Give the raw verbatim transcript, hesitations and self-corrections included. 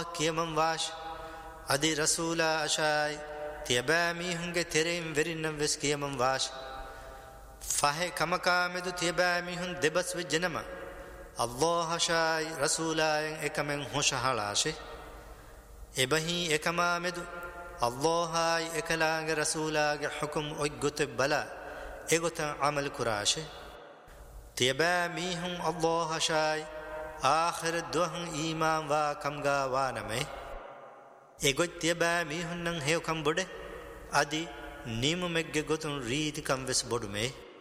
kiyamam wash adi rasula ashai tiaba mi hunge tereim verinnam ves kiyamam wash fahe kamaka medu tiaba mi hun debas vejnama Allah ashai rasula ekamen hoshahalashe ebahi ekama medu Allah ay ekalaga rasula ge hukum oygote bala egota amal kurashe tiaba mi hun Allah ashai آخر دوہن ایمان وا کمگا وانمے اگوتیا با میہن نن ہیو کم بڑے ادی نیم مگے گوتن ریت کم وس بڑ میں